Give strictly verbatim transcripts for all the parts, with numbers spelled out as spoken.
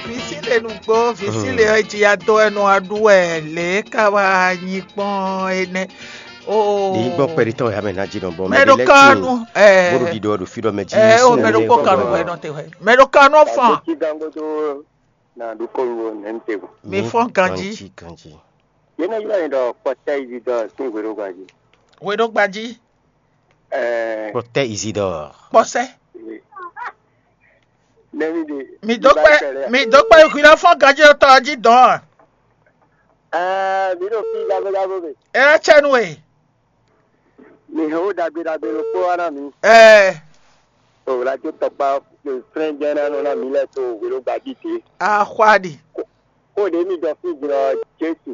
Visile nuko, visile itiato eno adue le kawa nyipon ene. Oh. Ni bo perito ya mena jino bo Medokano eh boru di do do fido meji eh o medokano we no te we. Medokano fan. Na do ko wo nente. Mi fon kanji. Kanji. Yena yina ndo pota izi do sin wero gbaji. We do gbaji. Eh Pota Isidore. Pose. Mi dọ́pẹ́ mi dọ́pẹ́ ìkìlọ̀ fún gàjí ọ̀tọ̀ ọjí dán. Ah, mi no fi gabo be. Ẹ rẹ́ chẹ́nu ẹ̀. Mi ho dagbe dagbe lo po ara mi. Ẹ. O la jo topa le friend jena no na mi le to wero gbaji ti. Ah, kwadi. Ko de mi do fi gro Jesu.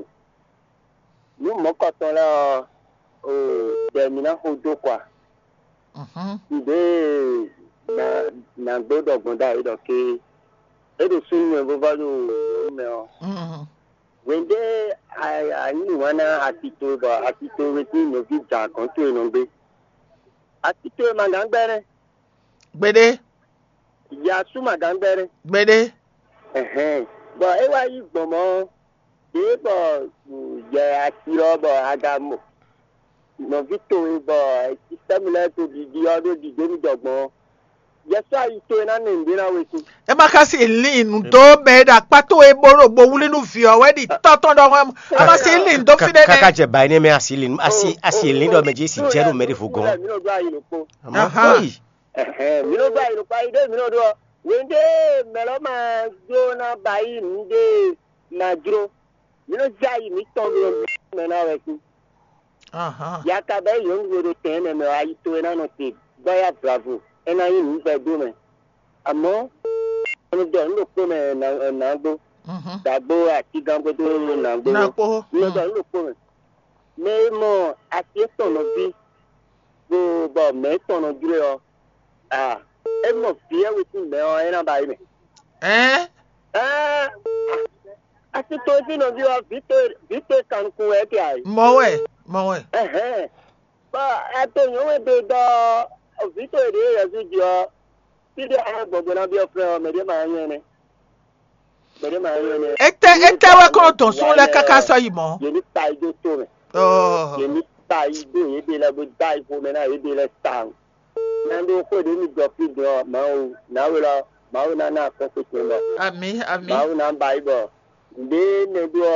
Ni mo ko ton la o de mi na ho do kwa. Mhm. Ide na na gbodo gbonda ido ke edo sunu bo ba do me o. Mhm. Wende ai ai ni wana atito ba atito weti no fi ja kan to eno gbe. Atito ma gangbere. Gbede. Ya su ma gangbere. Gbede. Eh bo e wa yi gbomo e bo je atiro bo agamo. No vito bo system le to di di odo di gbe jogbon. Yesa ito na nimbi na weti. E makasi lin do be da pato e boro bo wuli nu fi o we di toton do am amasi lin do fi de. Kaka je ba ni me asilin asi asilin do meji si jeru me de fogon. Mi no gba ilo po. Aha. Eh mi no gba ilo pa ide mi no do. Wende melo ma do na bai nde na jro. Mi no jai mi to mi na weti. Aha. Ya ka be yo ngoro tene me ayi to na no ti. Baya bravo. Ena yi ni be do me. Amo oni do no ko me na na go. Mhm. Dagbo ati gambo do na go. Na po. No do no ko me. Me mo ati to no bi. Go bo me to no jure o. Ah, e mo fi e wetin me o ena bai me. Eh? Ah. Ati to ti no bi o Victor Victor kan ku e ti ai. Mo we, mo we. Eh eh. Ba ato yo we be do Victor de ya ju jo. Ti de a gbogbo na bi o fre o me de ma yan ni. Me de ma yan ni. Ete ete we ko ton sun le kaka so yi mo. Ye ni ta ijo to me. Oh. Ye ni ta ijo ye be la bo dai fo me na ye be la stand. Nando ko de mi go fi do ma o na we la ma o na na ko ko to mo. Ami, ami. Ma o na Bible. De ne do.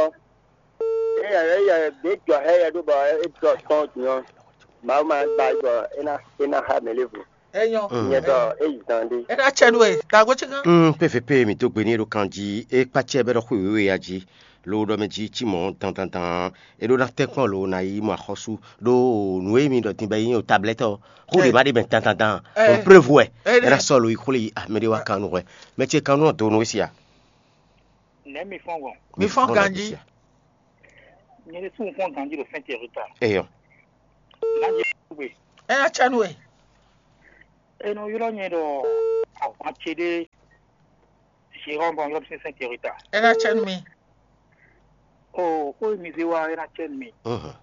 E ya ya de jo he ya do ba e do ton yo. Ma o ma Bible ina ina ha me level. Eyan. Ye do e izande. E da chenu e, da go chikan. Mm P F P mi to gbe ni ro kanji e pa che be ro ku we aji. Lo do meji ti mo tan tan tan e lo na te kon lo na yi mo akhosu do nu e mi do tin be yin o tablette o ko le ma de ben tan tan tan on preuve e na so lo ikuli ah me de wa kanu we me che kanu to no sia Ne mi fongo. Mi fon ganji. Ne le su fon ganji lo fin territoire. Eh yo. Na je we. E da chenu e. E no yulo nye do a wachede Jérôme bon yob fin territoire. E da chenu mi. Oh, ko mi ziwa era chen mi. Mhm.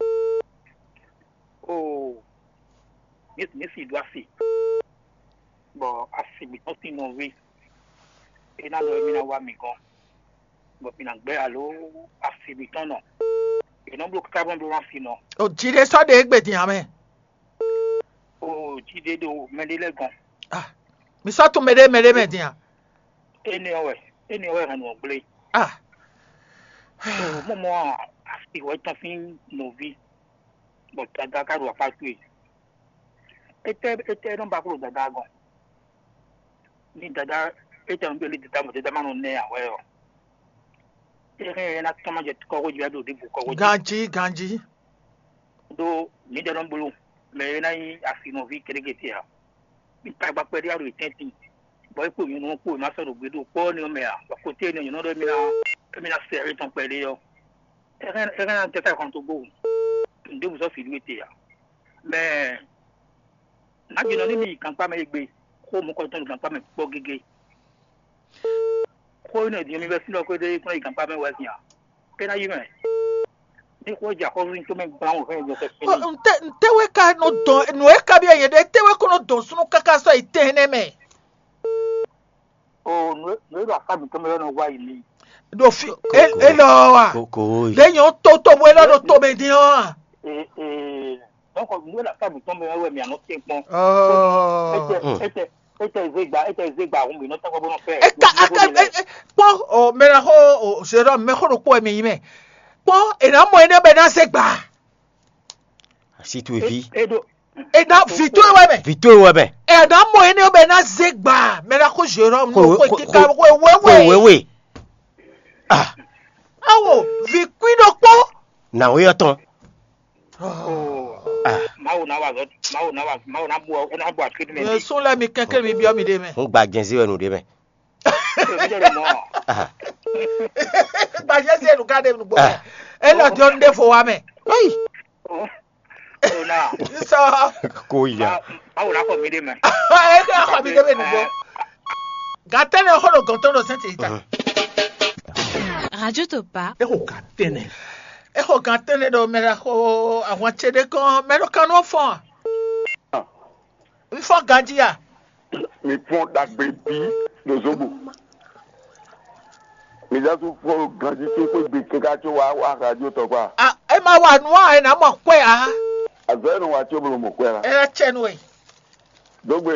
Oh. Yes, yes, il doit faire. Bon, assez mi aussi non oui. Et na lo mi na wa mi kon. Bon, mi na gbe alo assez mi ton non. Et non bloc carbone blanc sinon. O jide so de egbe ti ame. Oh, jide do mendele gon. Ah. Mi so tu mede mede me ti an. Ene owe, ene owe ran gble. Ah. Oh, momo asi wo tan fin no vi. Bon, dada ka ro pa tu. Ete ete non ba ko dada gon. Ni dada ete on be le dada mo dada manu ne awe o. Ere na toma je ko ko ju do de bu ko ko. Ganji, ganji. Do ni de non bulu. Me na yi asi no vi keregete ha. Mi pa ba pe ri aro itenti. Boy ko mi no ko ma so do gbe do ko ni o me a. Ba ko te ni no do mi na mi na se ri ton pe le yo. Ere ere na te ta kon to go. Nde bu so fi luete ya. Mais na je no ni mi kan pa me gbe ko mo ko ton kan pa me po gege. Ko ni di mi be si lo ko de ko kan pa me wa si ya. Pe na yi me. Ni ko ja ko rin to me gba won fe jo se fi. O nte nte we ka no don no e ka bi yen de te we ko no don sunu kaka so ite ne me. oh no no la femme comme on voit il do fi e lo wa Coco. de yon to to bo lo do to me di o et et donc no la femme comme on voit mais en autre point oh était était zegba était zegba on mais non ta ko bon faire e ka aka po o me la ho o se ro me ho ro po mi me po e na mo ene be na se gba Si tu es vie. et do e na vito e we me Vito ouais ben. e na mo ene be na se gba me la ko Jerome no ko ti ka we we Oui oui oui. Ah, awo vi kwido po na oui attends. oh Ah, mau na wa mau na wa mau na bu na bu akiri me e so la mi kankan mi bi o mi de me on gba genzi we nou de ben. Ah, ba je se nu ka de nu bo e lo ti o nde fo wa me oui. oh na so Ko ya. mau na ko mi de me e ka ko mi de me nu bo gatene ho ro gonto ro sente ita Radio Topa. e ho gatene e ho gatene do me la ho awon chede kan me ro kan no fo mi fo ganjia mi fún dàgbé bí lọ́sọ̀gbò mi já tún fún gànjí tó pé gbé kíkà tó wà wà rájò tọ́gbà ah e ma wa nu a e na mo pe a àzọ́ ẹ̀rọ wa tí ó bọ̀rọ̀ mọ̀ pẹ́ra e ra chenu e dọ́gbé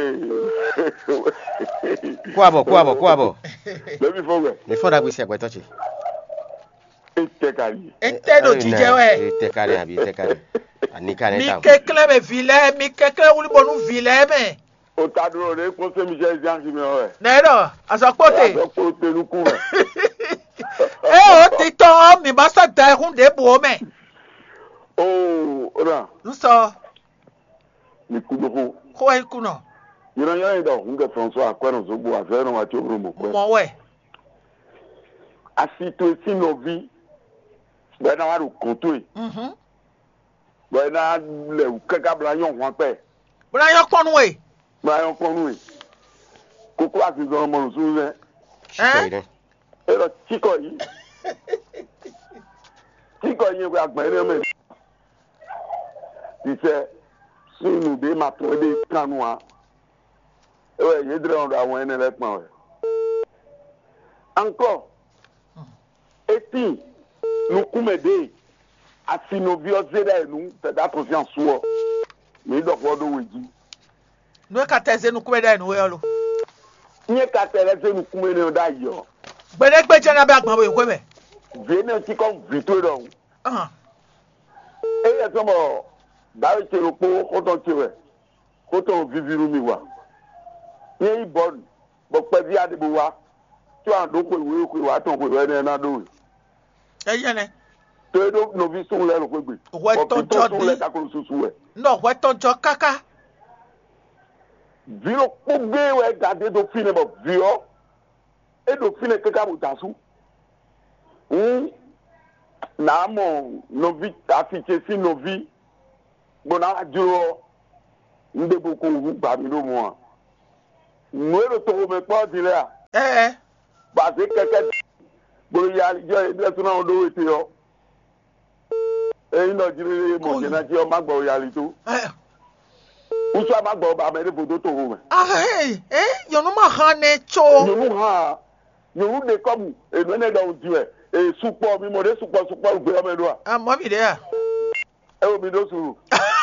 Kwa bo, kwa bo, kwa bo. lẹ́bí fọ́wẹ̀ Le fo da gbe si agbeto chi. ẹ̀ tẹ́ kárí e te do jije we Te kare abi te kare. Ani kare mi ta. kekle me vile mi kekle wuli bonu vile me ó ta dúró rẹ̀ kó sẹ́mi jẹ́ ìjà kí mi ọ̀rẹ́ nero asopote àzọ́ pé ó tẹnu kú rẹ̀ e o ti to mi ba so da hun de bo me ó rà nso ní kúndókó ko e kuno yìnyín yẹn ìdá òun kẹ François akọ́nà sọ́gbó àzọ́ ẹ̀rọ wa tí ó bọ̀rọ̀ mọ̀ pẹ́ mo we àsìtò ìsìnà bí bẹ́ẹ̀ náà wà ló kọ́ntó yìí mhm bẹ́ẹ̀ náà lẹ̀ kẹ́kẹ́ abúlé yàn wọ́n pẹ́ bra yo ponu we báyọ̀ kọ́nù yìí kókó àti ìzọ̀rọ̀ mọ̀rọ̀ sún rẹ̀ Ko ide. ẹ̀rọ tíkọ̀ yìí tíkọ̀ yìí wẹ́ àgbà ẹ̀rọ mẹ́rin ìṣe sínú dé máa tọ́ ẹ̀dẹ́ kánú wa ẹ̀rọ ẹ̀yẹ́ dìrẹ̀ ọ̀dọ̀ àwọn ẹni lẹ́pọ̀n rẹ̀. Encore etí nukumẹ̀dẹ́ àfinòbíọ́sẹ̀dá ẹ̀nu tẹ̀dá confiance wọ̀ mí dọ̀kọ̀ ọdún wẹ̀jì. no ka te ze nu ku da nu we lo Nye ka tẹ̀lé sẹ́ nukumẹ̀dẹ́ ọ̀dá yọ̀ gbede gbe je na be agbon we ko me vene tí kò vìtó dọ̀ ah eye sọmọ dáwé tẹ ló kpó kótó tẹ wẹ kótó viviru mi wa nye ibọ bọ pẹ bí adigun wa tí wàá dó pé ìwé ìwé wa tó pé ìwé ẹni ẹná dó e ye ne tó yẹ dó novi sún lẹ ló pé gbé Wẹ́ tó jọ sún lẹ bí. kakoro susu wẹ no we to jo kaka viro kpó gbé wẹ gàdé tó fi ne bọ viọ e tó fi ne kéka bò tasú ń nàámọ novi àfìtsẹ sí novi gbọnà àdúró ndébò kò wú gbàmí ló mọ à nùwé tó wọmẹ kpọ́ di lẹ à eh pàṣẹ kẹkẹ gbolo ya jọ ẹdínlẹsùn náà lówó ètò yọ ẹyin náà jírí mọ̀jẹ̀ náà tí ọ má gbọ́ yàrá tó eh wúṣọ má gbọ́ ọba amẹ́rẹ́ fòtó tó wọmẹ. ah eh eh yonu ma han ne cho yòówù hàn yòówù de kọ́mù ènìyàn náà dọ̀hùn tiwẹ̀ èyí supọ̀ mi mọ̀ dé supọ̀ supọ̀ gbé ọmọ ẹ̀dọ́ à ah mo mi de ya ẹ wò mí ló sùúrù.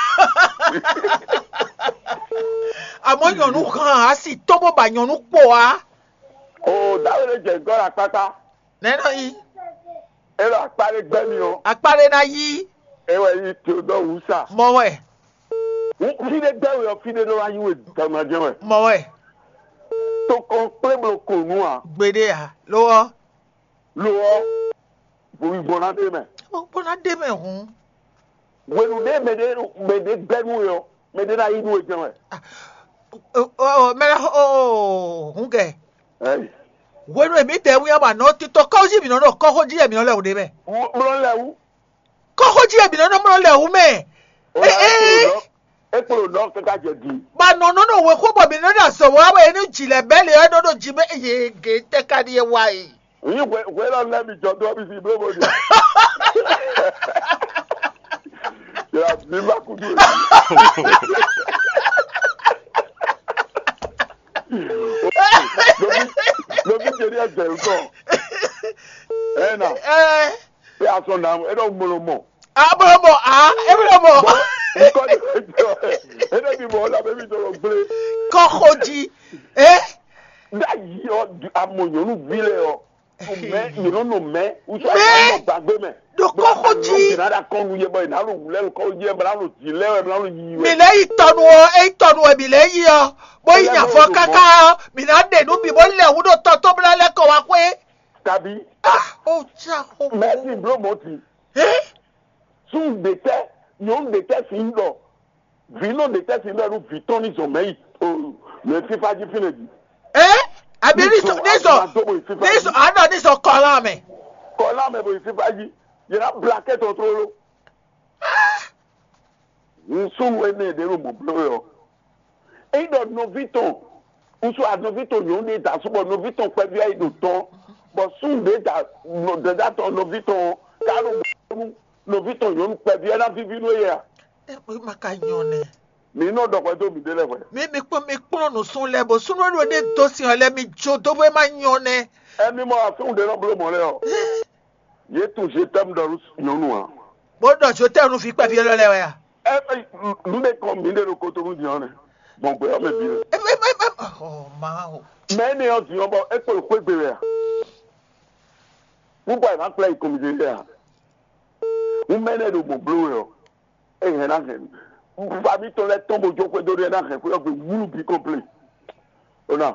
àmọ́ yonu han a sì to bo ba yonu po a o dáwọ́lẹ̀ jẹ̀ gọ́ra pátá neno yi ẹ̀rọ àparí gbẹ́mi o apare na yi ẹ̀wẹ̀ yìí tí o dọ̀ wúṣà. mo we fide gbẹ́wò yọ fide ló wáyé wò tẹ̀mọ̀jẹ́ wẹ̀ mo we tó kọ́ pébùlù kò nù à gbede ya lo lọ́wọ́ bòmí bọ̀nà dé mẹ́. o bona de me hun wẹ̀lú dé mẹ́dẹ́ mẹ́dẹ́ gbẹ́nu yọ mẹ́dẹ́ náà yìí ní o jẹun ẹ̀. o o me o hun ge ẹ̀yìn wenu emi de wi ama no ti to ko ji mi no no ko ho ji emi no le hu de me múlò lẹ́wù. ko ho ji emi no no mo le hu me ó eh yà eh é kúrò náà kíkà jẹ di. ba no no no we ko bo mi no da so wa we ni jile bele e do do ji me ye ge te ka di e wa yi yìí wẹ́ lọ lẹ́mi jọ tó bí sí ibú bò ní. yàrá bí má kú dùn yìí. eri ẹjẹ nsọ ẹ na Eh, ẹ asọ na ẹ dọ gbọlọ mọ. abromo, ah, ebromo. bọ nkọ ni ẹjọ ẹ dẹ bi mọ ọla bẹbi dọrọ gbele. Kokoji. Eh? da yi ọ amọnyọnu gbilẹ ọ mẹ yìnyín mẹ wúsọ Mẹ. àti gbàgbé mẹ. Do kokoji. ìnáda kọ́nu yẹ bọ ìnáda wulẹ̀ kọ́ yẹ bẹ náà jì lẹ́wẹ̀ bẹ náà yí wẹ̀. Mi le itonu o, e itonu e mi le yi o. Bo iyan fo kaka o, mi na de nu bi bo le wudo to to bla le ko wa pe. tàbí Ah, o ja o. mẹ́sì blómọ́tì Eh? sún dètẹ́ yóò dètẹ́ sí ń lọ vino dètẹ́ sí ń lọ ẹnu vitọ́ ní sọ̀mẹ́yì lè fífájí fínèjì. Eh? Abi ni so ni so. Ni so ana ni so kola me. kọ́lá mẹ́bọ̀ ìfífájí yẹra blanket ọ̀tọ́rọ́ nsún ẹni ẹ̀dẹ́rù mọ̀ blóyọ̀ ẹ̀yìndọ̀ novitọ̀ nsún ànovitọ̀ yóò ní ìdá súnmọ́ novitọ̀ pẹ̀lú ẹ̀yìndọ̀ tán bọ̀ sún dèjà dèjà novitọ̀ kárò gbọ́dọ̀ novitọ̀ yóò pẹ̀lú ẹ̀dá fífi lóye à Eh, mo ma ka yone. mí iná dọ̀pẹ́ tó mi délẹ̀ pẹ̀. Mi mi pon mi pon no sun le bo sun ro de to si o le mi jo to we ma yone. ẹni mọ àfihàn dẹ́rọ̀ bolo mọ̀ lẹ́ ọ yé tún ṣe tẹ́mu dọ̀rọ̀ yọnu wa Bo do jo te run fi pe fi lo le wa. ẹ ẹ lulẹ̀ kan mi lẹ́nu kótó ń jẹun rẹ̀ mọ̀ pé ọmọ ìbí rẹ̀. Eh, me me oh ma o. mẹ́ni ọ̀tún yọ̀ bọ̀ ẹ pé òkú ègbè rẹ̀ wọ́n bọ̀ ìmọ̀ pẹ́lẹ́ ìkọ́mìdé rẹ̀ wọ́n mẹ́ni ẹ̀dùn mọ̀ blu rẹ̀ ẹ̀ yẹn náà hẹ̀ fami tó lẹ tọ́mọ̀ ojú pé dórí ẹ̀ náà hẹ̀ fún ọ̀gbìn wúlù bí kọ́pìlẹ̀ ọ̀nà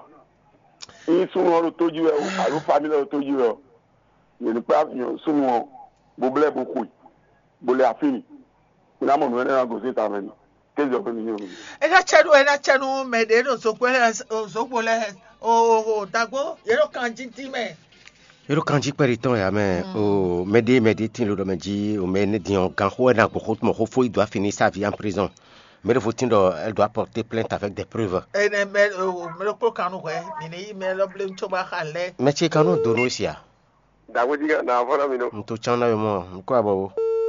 yín sún wọn tó jí rẹ̀ o àlọ́ fami lọ́wọ́ tó jí rẹ̀ o yẹn nípa yẹn sún wọn bọ́bílẹ̀ bó kù bọ́lẹ̀ àfihàn ìnáwó nù ẹ̀ náà gòsì tà mẹ́ni kéjì ọ̀gbìn nìyẹn o. E na chenu e na chenu me de no so kwele so kwele o o tagbo yero kan jinti me. Yoro kanji peri ton ya mais o mede mede tin lo me dit o men dion kan ho na ko mo ho fo il doit finir sa vie en prison. Mais le faut elle doit porter plainte avec des preuves. E ne me o me ko kanu ko ni ni me lo blem to ba khale. Mais tu kanu dono sia. dàgbò jíga náà fọ́nà mi nù. Nto chana yo mo ko abo.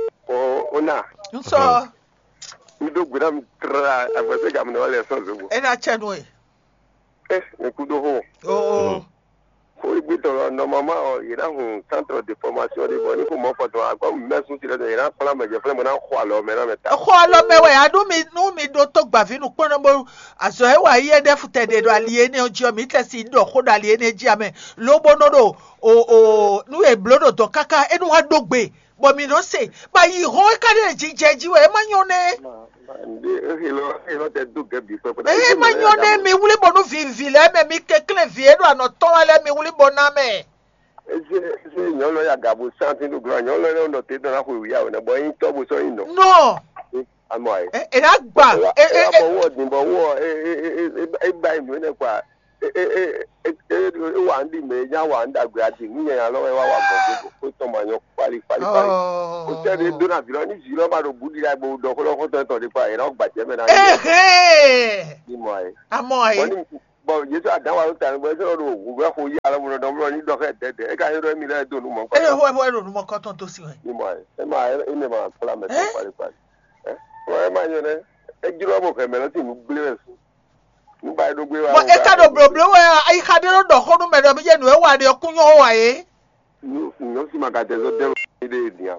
o o náà. Nso mi do gbéra mi tẹ̀ra àgbẹ̀sẹ̀ gàmù náà wọlé ẹ̀sọ́ ṣògbó. e na chenu e. ẹ ní kúndó hó. O kó ibi tọrọ nọmọmọ ọ yìnyín hùn centre de formation de bọ ní kò mọ fọtọ àgbà mẹsùn tilẹ̀ tó yìnyín fọlá mẹjẹ fọlá mẹjẹ kó àlọ mẹrẹ mẹta. ko lo mewe adu mi nu mi do to gba finu pon mo aso e wa ye de fute de do aliye ni ojo mi tesi ndo ko do aliye ni ji ame lo bono do o o nu e blodo to kaka enu wa dogbe bo mi no se ba yi ho ka de ji je ji we ma yone. ndé èlò èlò tẹ dùn gẹbi pẹpẹ. Eh, ma yone mi wuli bonu vivi le me mi kekle vie do ano to le mi wuli bona me. ṣe ṣe yàn lọ yà gàbó santi ló gbọ́n yàn lọ yà ọ̀nà tẹ dáná kò wíyà ọ̀nà bọ̀ yín tọ́ bó sọ yín nọ. No. àmọ́ ẹ̀. Eh, e na gba. ẹ ẹ bọ̀ wọ̀ dìbò wọ̀ ẹ ẹ ẹ gba ìlú ẹ̀ nípa ẹ ẹ ẹ ẹ wà ń dì mẹ́ yà wà ń dàgbé àti níyẹn yà lọ́wọ́ ẹ wà wà gbọ̀ngbọ̀ kó tọ́ ma yan pali pali pali. kò tẹ́lẹ̀ dọ́nà bìrọ̀ ní ìsìn lọ́ba ló bú dídá gbogbo dọ̀ kọ́lọ́kọ́ tó ń tọ̀ nípa ìran gbàjẹ́ mẹ́ta. Eh. ní mọ̀ ẹ̀. Amo wọ́n ai. ní bọ̀ jésù àdáwà ló tà ní bọ̀ ẹsẹ̀ ọ̀rọ̀ òwú bẹ́ẹ̀ kò yí alámúlò dọ̀múlò ní dọ̀kẹ́ tẹ̀tẹ̀ ẹ ká yẹ́rọ ẹ̀mí lẹ́yìn tó nù mọ̀ E nǹkan. ho e ho ro mo ko ton to si we. ní mọ̀ ẹ̀ ẹ máa ẹ ní máa kọ́lá mẹ́ta pali pali. ẹ wọ́n ẹ máa yan ẹ ẹ jírọ́ bọ̀ kẹ̀mẹ́ lọ́sìn ní gbélé rẹ̀ sùn. nígbà yẹn ló gbé wa. Mo e ka do bro bro we ai ka de do ko nu me do bi je nu e wa de kun yo wa e. ní ó sì máa gàjẹ́ sọ dẹ́rù ilé ènìyàn.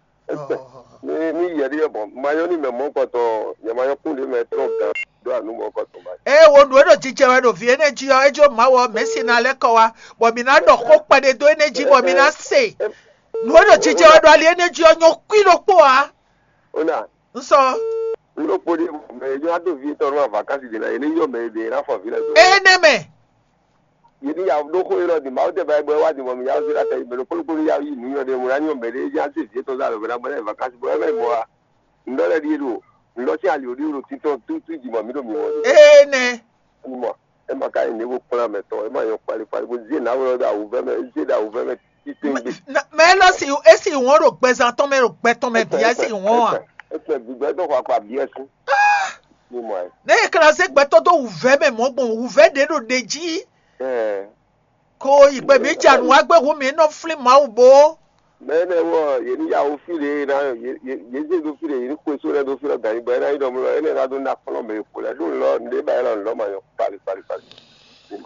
ní ní ìyẹ̀rí ẹ̀bọ̀n mayọ́ ní mẹ̀mọ́ kọ̀tọ̀ yẹ̀mayọ́ kúndé mẹ́tọ́ gan do ànúmọ̀ kọ̀tọ̀ báyìí. E wo nu e do ti je we do fi energy o e jo ma wo me si na le ko wa bo mi na do ko pa de do energy bo mi na se. Nu e do ti je we do ali energy o nyo kwi lo po wa. ó nà Nso ńlọpọ̀ ní mẹ̀ẹ́jọ́ àdófin tọrọ àfàkásì dè náà yẹn ní yọ̀ mẹ̀ẹ́dẹ̀ ráfọ̀ fílẹ̀ tó. e ne me. yìí ní yàwó ló kó irọ́ dì máa ó tẹ̀fẹ̀ ẹgbẹ́ wá dì mọ̀ mi yàwó sí látẹ̀ ìbẹ̀rẹ̀ kólókóló yàwó yìí níyàn dé múra ní ọ̀mẹ̀rẹ̀ ẹ̀jẹ̀ àti ìfìyẹ́ tó sáré ọ̀bẹ̀rẹ̀ abọ́lẹ̀ ìfàkásì bọ́ ẹ̀mẹ̀ mọ́ wa ńlọ́lẹ̀ rí èrò ńlọ́sí àlè orí èrò títọ́ tó tó ìjìmọ̀ mí lómi wọn. E ne. ẹni mọ̀ ẹ máa ká ìnáwó kúnra mẹ́tọ́ ẹ máa yan paripari bó ṣe ìnáwó lọ́dọ̀ àwùfẹ́mẹ́ ṣé ìdá àwùfẹ́mẹ́ títí ń gbé. Me lo si e si won ro pe san ton me ro pe ton me bi e si won a. ẹsẹ̀ gbígbẹ́ tó fà pa bí ẹsùn. ní mọ̀ ẹ. Ne kra se gbe to do uve me mo gbon uve de do deji. ẹ Ko igbe mi janu wa gbe hu mi no flim ma ubo. mẹ́ẹ̀nẹ̀ wọ̀ yẹn níyàwó fìlè náà yẹn ṣe tó fìlè yẹn kó èso rẹ̀ tó fìlè gàrí gbẹ́ náà yìí dọ̀mú lọ ẹ̀ náà tó ná kọ́nọ̀ mẹ́rin kó lẹ̀ lóun lọ ndé báyìí lọ ńlọ máa yan paripari.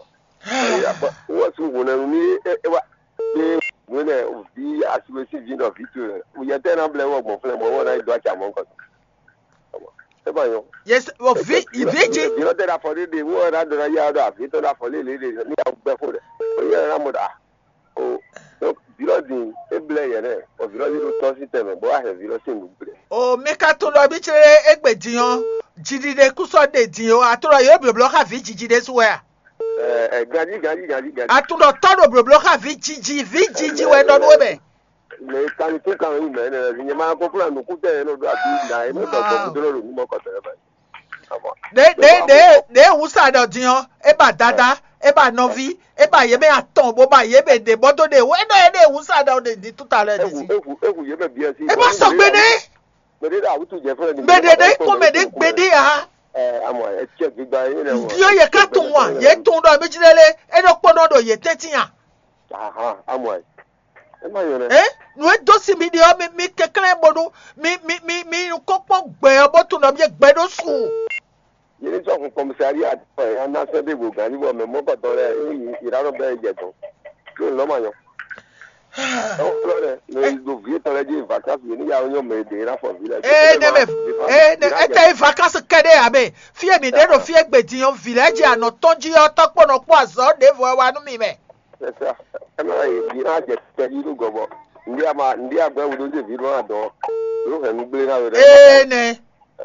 Wọ́n sùn wò lẹ́nu ní ẹwà ní ìwé òbí àṣìwèsí ìjìnà fìtú rẹ̀. Òyìn tẹ́ náà bilẹ̀ wọ̀ gbọ̀n fúnlẹ̀ mọ́ wọ́n náà ìdó àti àmọ́ nǹkan. Ẹ bá yọ. Yes, o vi ìvíjì. Ìdílọ́ tẹ́lá fọ́ léde wọ́n náà dọ̀nà yá ọ̀dọ̀ àfi tó náà fọ́ léde ní àwọn gbẹ fún rẹ̀. Oyè ẹ̀rọ amọ̀dà. O ìdílọ́ di ebile yẹn dẹ̀. O ìdílọ́ di tọ́ sí tẹ̀mẹ̀ bọ́ àṣẹ ìdílọ́ sí ìlú gbẹ. O mi ka tún lọ bí tirẹ̀ égbè diyan jìdìde kúsọ̀ de diyan àtúrọ̀ yóò bìrì blọ́kà fi jìjìde sùwẹ̀. Ẹ ẹ gadi gadi gadi gadi. Àtúrọ̀ tọ́dọ̀ bìrì blọ́kà fi jìjì fi jìjì wẹ̀ dọ́dún wẹ̀. Mais quand tu quand même mais il y a pas pour nous coûter nous doit bien et nous doit pour nous nous côté de de de de usa do diyan e ba dada e ba novi e ba yebe aton bo ba yebe de bodo de we no e de usa do de tout à l'heure si e ku e ku yebe bien si e ba so gbede gbede da wutu je fun ni gbede de ko me de gbede ha eh amo e check gba yin le won dio ye ka tun wa ye tun do mejilele e do podo do ye tetian aha amo e ma yo ne eh nu e do si mi de o mi mi kekere bodu mi mi mi mi ko po gbe obo tun do mi gbe do su yìí sọ fún kọmísàríà ẹ anásẹ́dẹ̀ gbòógàn níbo mi mọ́ kọ̀tọ́ rẹ yìí ìrarọ̀ bẹ́ẹ̀ jẹ̀tọ̀ kí ló lọ́mọ yàn. ọ̀pọ̀lọpọ̀ rẹ̀ ní ìdòfin tọ́lẹ̀ jẹ́ ìfàkásù yìí níyàwó yàn mọ̀ èdè ìráfọ̀ bílẹ̀. ee ne bɛ ee ne e tɛ ìfàkásù kɛdɛ abe fiye mi de do fiye gbèdì yan village àná tọ́jú yọ tọ́kpọ̀nà kó àzọ́ de fọ wa nu mi mɛ. ẹ máa yẹ kí náà jẹ tẹ yìí gọbọ ndí àmà ndí àgbẹ̀ wò ló dé fi lọ́nà dán ló fẹ́ nu gbé náà rẹ. ee ne.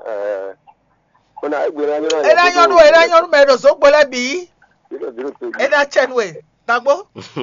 Ena nyɔnu ena nyɔnu mɛ ɖo so gbɔlɛ bi ena tsɛnue tagbo.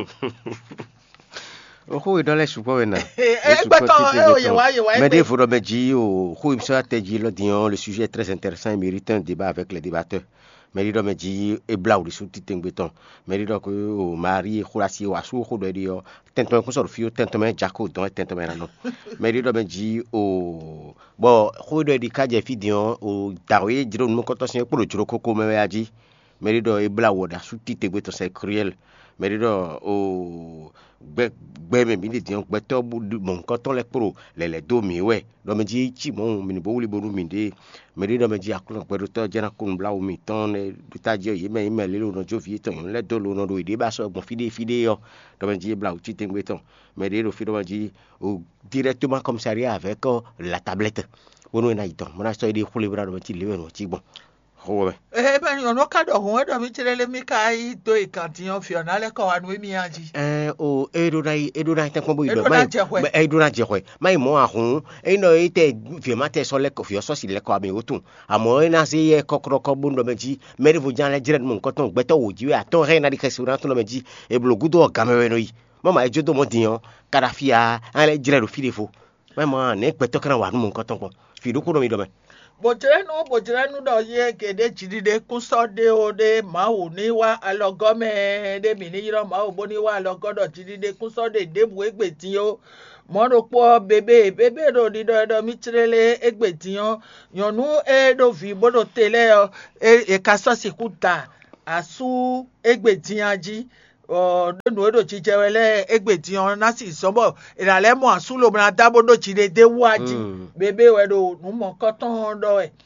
O ko idɔ lɛ sugbɔ wɛ na. Egbɛtɔ e o ye wa ye wa. Mais des fois on me dit o ko imsa te dit le dion le sujet est très intéressant et mérite un débat avec les débatteurs. Mais il me dit e bla ou de sous titre béton. Mais il que o mari khulasi wa su ko do dio tento ko so fio tento me jako don tento me non. Mais il me dit o bon ko do di ka je fi dion o tawe jiro no ko to sin ko jiro ko ko me aji. Mais il e bla ou da sous titre béton c'est cruel. Mais il o gbe gbe me mi di dion gbe to bu mon ko to le pro le le do mi we do me ji chi mon mi bo wuli bo mi de mais il me dit akun gbe to jena kun bla o mi ton du ta je yi me me le lo no jo fi ton le do lo no do ide ba so gbon fide fide yo do me ji bla o chi tengbe ton mais il fi do me ji o directement commissariat avec la tablette wono na iton mona so ide khule bra do me chi le no chi bon eh ben on o ka do hun do mi tirele mi ka i do ikantiyan fi ona le ko wa nu mi aji eh o edo dai edo dai tan ko bo ido mai edo na je ko mai mo ahun e no ite fi ma te so le ko fi so si le ko ami otun amo e na se ye kokro ko bu ndo meji meri vo jan le jire mo nkan ton gbeto wo ji aton re na di restaurant to meji e blogu do ga me no yi mama e jodo mo diyan karafia an le jire ro fi defo mai mo ne gbeto kan wa nu mo nkan ton ko fi do ko do mi do me bojire nu bojire nu do ye kede chidide kunso de o de ma o ni wa alogome de mi ni yiro ma o bo ni wa alogodo chidide kunso de debu egbetin o mo ro po bebe bebe do di do do mi tirele egbetin o yonu e do fi bodo tele o e ka so si kuta asu egbetin aji o do do chi jewele egbetin o na si sobo irale mo asulo mra dabodo chidede waji bebe we do nu mo koton do e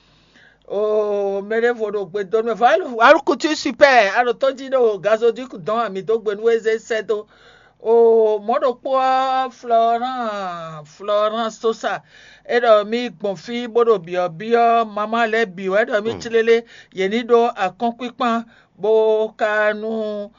o mere vodo gbe do me fa aru kutu super aru to ji do gazodi ku don ami to gbe nu eze seto o modo po Florent Florent Sosa e do mi gbon fi bodo bio bio mama le bi we do mi tilele ye ni do akon pipan bo kanu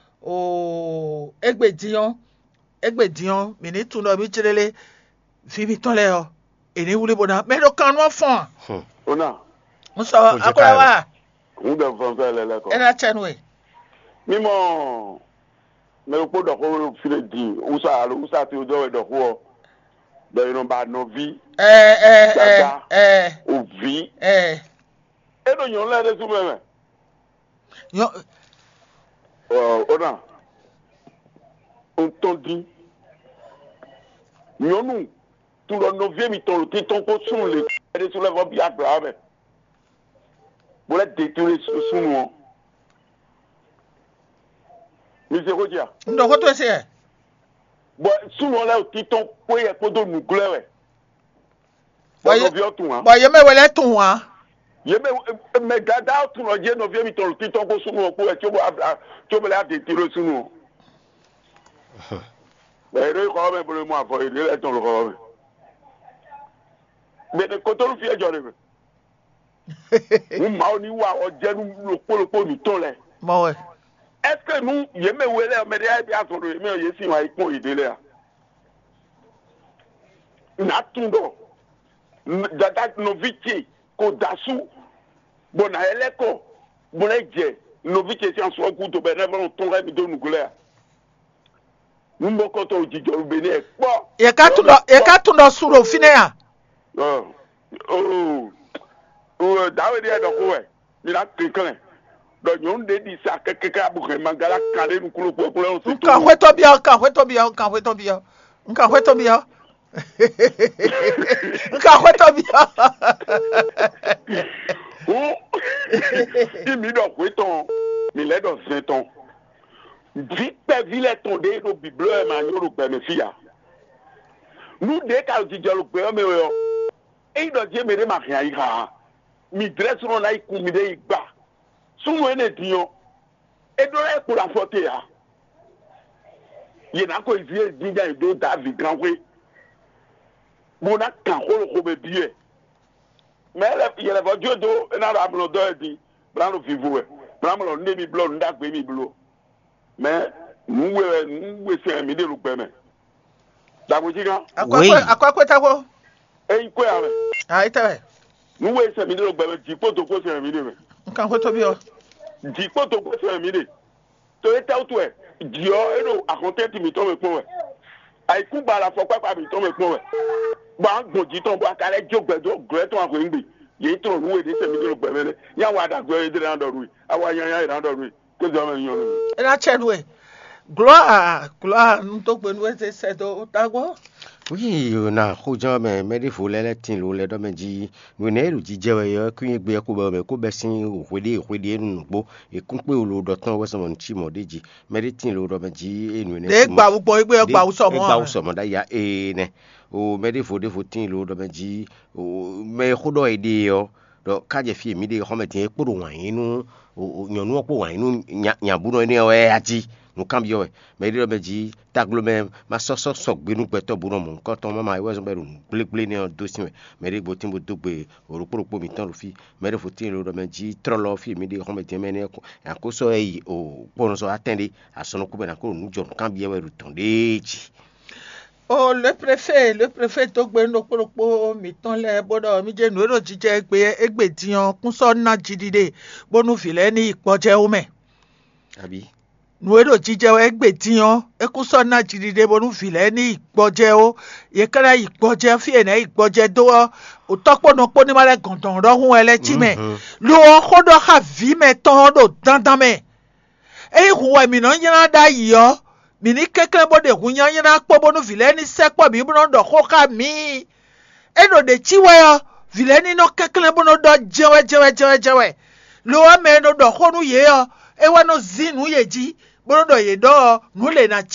o egbedion egbedion mi ni tun do mi tirele fi mi ton le o eni wule bona me do kan won fon ona mo so akora wa un de fon fe le le ko ena chenwe mimo me ko do ko fi le di usa lo usa ti o do do ko do you know ba no vi eh eh eh eh o vi eh e do yon le de su me me yo Oh, ona. On t'en dit. Non, non. Tout le neuf mi ton le ton ko sun le de sur le va bien grave. Vous la détruire sous nous. Monsieur Rodia. ndo ko to se Bon, sous nous là ti ton ko ye ko do nous glare. Boye- Bon, vieux tout hein. bo ye me wele tun wa Yeme me gada tu no je no vie mi ton ti ton ko sunu ko e chobo chobo la de tiro sunu. Mais re ko me bolo mo afo ile le ton ko me. Mais de ko to fi e jore me. Mu ma oni wa o je nu lo polopo mi ton le. Mo we. Est-ce que nous yeme wele me de bi aso do me ye si wa ipon idele a. Na tundo. Dada no viti ko dasu bona eleko bona je no viti si anso ku to be na bon ton ra mi do nugule nu mo ko to jijo be ni e po Ye ka tundo ye ka tundo suro fine ya. oh oh oh dawe dia do ko e ni la kinkan do nyon de di sa kekeka bu ke mangala kale nu kulo po kulo so Nka hweto bia nka hweto bia nka hweto bia nka hweto bia nka hweto bia oh mi do hweto mi le do zeton vite vile ton de no bible ma nyoro benefia nu de ka ti jolo pe me yo e do je me de ma fian yi ha mi dress ro na iku mi de igba sunu ene dion e do e ko la fote ya ye na ko izie dinja e do David grand we mo na kan ko ko be biye mais le ye le vodio do na ra blo do di brano vivo e brano ne mi blo nda gbe mi blo mais nous nous nous c'est mi de lu gbe me da ko jiga akwa akwa kweta ko e ko ya me ah ite nous we c'est mi de lu gbe me di ko to ko c'est mi de me nka hweto bia di ko to ko c'est mi de to e ta to e di o e do akonte ti mi to me pon we ai ku ba la fo pa pa mi to me pon we ba gbo ji ton ba kale jogbedo gre ton akwe ngbe ye to nu we de c'est mi de lu gbe me ya wa da gbe de ran do ru awa yan yan ran do ru ko jo me yan lu ina chenwe gloire gloire nto pe nu se se do tago. Oui, na khojan me me de fo lele tin lo le do me ji we ne ru ji jewe yo kun egbe ko ba me ko be sin ohwede ohwede nu gbo e kun pe lo do tan we so mon chi mo deji me de tin lo do me ji enu ne De gba ugbo egbe gba uso mo. Gba uso mo da ya e ne o me de fo de fo tin lo do me ji o me khodo ide yo do ka je fi mi de ho me tin e poro wan inu o nyonu opo wan inu nya bu no ni o e ati nous cambions mais il me dit taglo même ma soso sok bi nu peto bu no mon ko ton mama e wezo be nu ble ble ni on dossier mais il botin bo dogbe o ro po mi tan lo fi mais il faut tin lo me dit trolo fi mi de ko me tin me ne ko ko so e o pono so attendre a sono ko be na ko nu jo cambier we ruton de ji. Oh, le préfet, le préfet Togbe Nokpolokpo mitan le bodo mi je nu ero jije pe egbe tian kunso na jidide bonu file ni ipoje ome. Abi Nu ero jije egbe tian ekunso na jidide bonu file ni ipoje o ye kara ipoje fi ene ipoje do o topo no po ni mare gandan ro hun ele ti me lo khodo ha vi me ton do dandan me e huwa mi no yin da yi yo mini kekele bode hunya yana kpo bonu vileni sekpo bi bono do khoka mi eno de chiwe yo vileni no kekele bono do jewe jewe jewe jewe lo ame no do khonu ye yo e wa no zinu ye ji bono do ye do nu le na